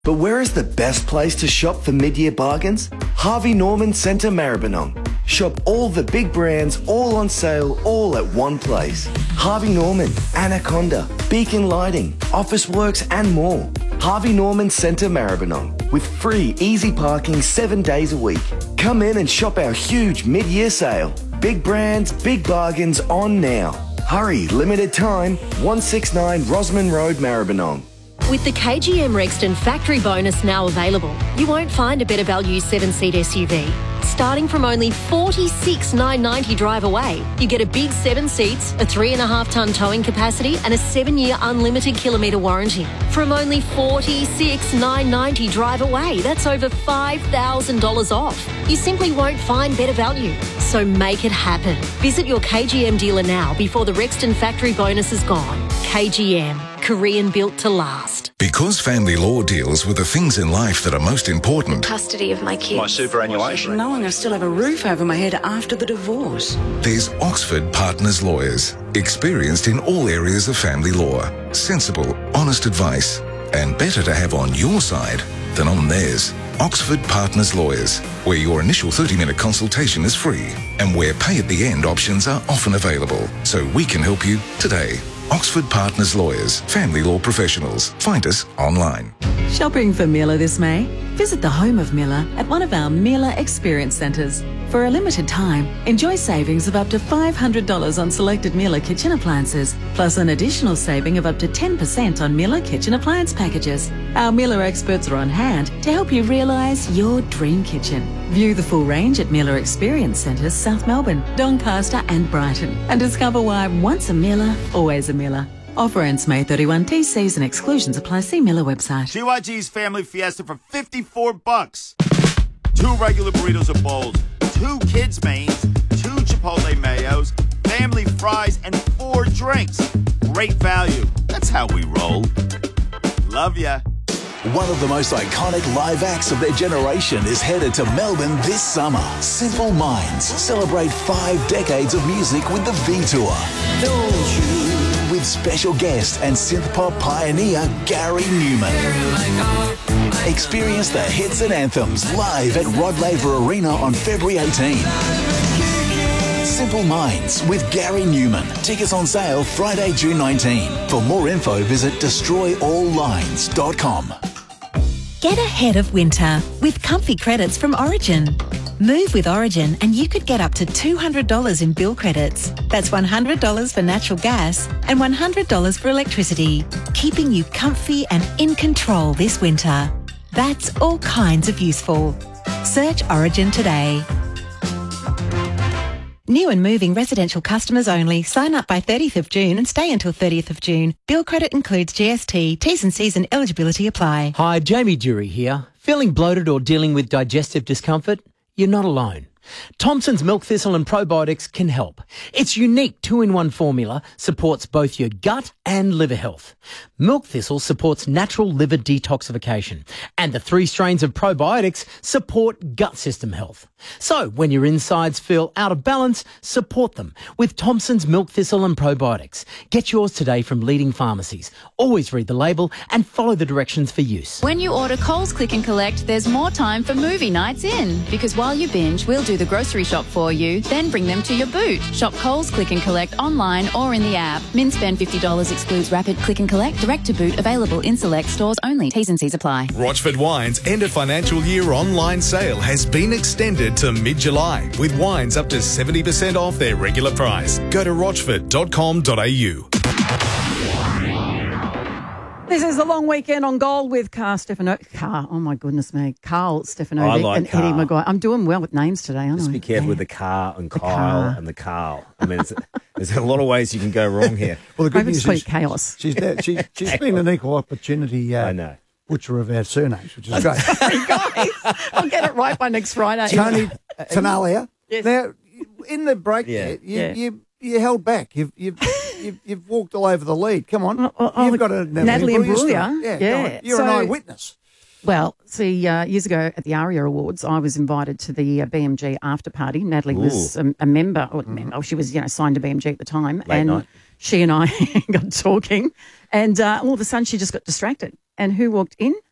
But where is the best place to shop for mid-year bargains? Harvey Norman Centre Maribyrnong. Shop all the big brands, all on sale, all at one place. Harvey Norman, Anaconda, Beacon Lighting, Officeworks and more. Harvey Norman Centre Maribyrnong, with free easy parking 7 days a week. Come in and shop our huge mid-year sale. Big brands, big bargains on now. Hurry, limited time, 169 Rosman Road, Maribyrnong. With the KGM Rexton factory bonus now available, you won't find a better value 7-seat SUV. Starting from only $46,990 drive away, you get a big 7 seats, a 3.5-tonne towing capacity and a 7-year unlimited kilometre warranty. From only $46,990 drive away, that's over $5,000 off. You simply won't find better value. So make it happen. Visit your KGM dealer now before the Rexton factory bonus is gone. KGM, Korean built to last. Because family law deals with the things in life that are most important. Custody of my kids. My superannuation. Knowing I still have a roof over my head after the divorce. There's Oxford Partners Lawyers, experienced in all areas of family law. Sensible, honest advice, and better to have on your side than on theirs. Oxford Partners Lawyers, where your initial 30-minute consultation is free and where pay-at-the-end options are often available. So we can help you today. Oxford Partners Lawyers, family law professionals. Find us online. Shopping for Miller this May? Visit the home of Miller at one of our Miller Experience Centres. For a limited time, enjoy savings of up to $500 on selected Miller kitchen appliances, plus an additional saving of up to 10% on Miller kitchen appliance packages. Our Miller experts are on hand to help you realise your dream kitchen. View the full range at Miller Experience Centres, South Melbourne, Doncaster and Brighton, and discover why once a Miller, always a Miller. Offer ends May 31. T's and exclusions apply. See Miller website. GYG's Family Fiesta for $54. 2 regular burritos and bowls, 2 kids' mains, 2 Chipotle mayos, family fries, and 4 drinks. Great value. That's how we roll. Love ya. One of the most iconic live acts of their generation is headed to Melbourne this summer. Simple Minds celebrate 5 decades of music with the V Tour. Don't you? With special guest and synth pop pioneer Gary Newman. Experience the hits and anthems live at Rod Laver Arena on February 18. Simple Minds with Gary Newman. Tickets on sale Friday, June 19. For more info, visit destroyalllines.com. Get ahead of winter with comfy credits from Origin. Move with Origin and you could get up to $200 in bill credits. That's $100 for natural gas and $100 for electricity, keeping you comfy and in control this winter. That's all kinds of useful. Search Origin today. New and moving residential customers only. Sign up by 30th of June and stay until 30th of June. Bill credit includes GST. T's and C's and eligibility apply. Hi, Jamie Dury here. Feeling bloated or dealing with digestive discomfort? You're not alone. Thompson's Milk Thistle and Probiotics can help. Its unique 2-in-1 formula supports both your gut and liver health. Milk Thistle supports natural liver detoxification, and the 3 strains of probiotics support gut system health. So when your insides feel out of balance, support them with Thompson's Milk Thistle and Probiotics. Get yours today from leading pharmacies. Always read the label and follow the directions for use. When you order Coles Click and Collect, there's more time for movie nights in. Because while you binge, we'll do the grocery shop for you, then bring them to your boot. Shop Coles Click and Collect online or in the app. Min spend $50 excludes rapid click and collect, direct to boot, available in select stores only. T's and C's apply. Rochford Wine's end of financial year online sale has been extended to mid-July, with wines up to 70% off their regular price. Go to rochford.com.au. This is the long weekend on Gold with Carl Stefano. Oh my goodness me. Carl Stefanovic and Eddie Maguire. I'm doing well with names today, aren't I? Just be careful with the car and Kyle and the Carl. I mean, there's a lot of ways you can go wrong here. Well, the good news is chaos. She's been an equal opportunity I know. butcher of our surnames, which is great. Sorry, guys. I'll get it right by next Friday. Tony Tenalia. Yes. Now, in the break there, you held back. You've walked all over the lead. Come on. You've got a Natalie Imbruglia. Yeah. You're an eyewitness. Well, see, years ago at the ARIA Awards, I was invited to the BMG after party. Natalie was a member, she was, signed to BMG at the time. Late night. She and I got talking, and all of a sudden she just got distracted. And who walked in?